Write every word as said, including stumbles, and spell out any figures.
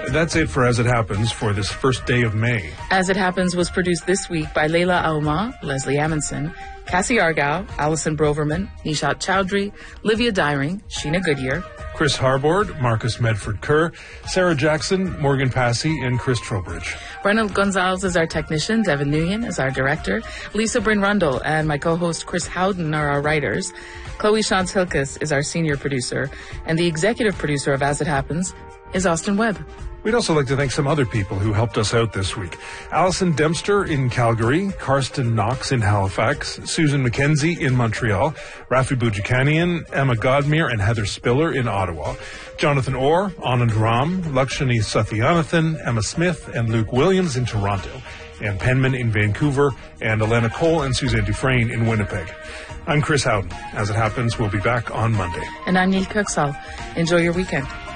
That's it for As It Happens for this first day of May. As It Happens was produced this week by Leila Auma, Leslie Amundsen, Cassie Argyle, Alison Broverman, Nishat Chowdhury, Livia Dyring, Sheena Goodyear, Chris Harbord, Marcus Medford-Kerr, Sarah Jackson, Morgan Passy, and Chris Trowbridge. Reynold Gonzalez is our technician, Devin Nguyen is our director, Lisa Bryn Rundle and my co-host Chris Howden are our writers, Chloe Shantz Hilkes is our senior producer, and the executive producer of As It Happens is Austin Webb. We'd also like to thank some other people who helped us out this week. Alison Dempster in Calgary, Karsten Knox in Halifax, Susan McKenzie in Montreal, Rafi Boudjikanian, Emma Godmere, and Heather Spiller in Ottawa, Jonathan Orr, Anand Ram, Lakshmi Sathyanathan, Emma Smith, and Luke Williams in Toronto, Ann Penman in Vancouver, and Elena Cole and Suzanne Dufresne in Winnipeg. I'm Chris Howden. As It Happens, we'll be back on Monday. And I'm Neil Kirksall. Enjoy your weekend.